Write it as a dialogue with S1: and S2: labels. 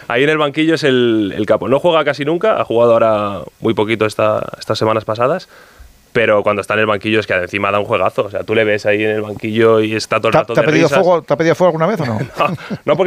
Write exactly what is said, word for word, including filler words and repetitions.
S1: ahí en el banquillo es el, el capo. No juega casi nunca, ha jugado ahora muy poquito esta, estas semanas pasadas, pero cuando está en el banquillo es que encima da un juegazo. O sea, tú le ves ahí en el banquillo y está todo el rato
S2: ¿Te ha
S1: de
S2: pedido
S1: risas.
S2: fuego, ¿Te ha pedido fuego alguna vez o no?
S1: no, no, porque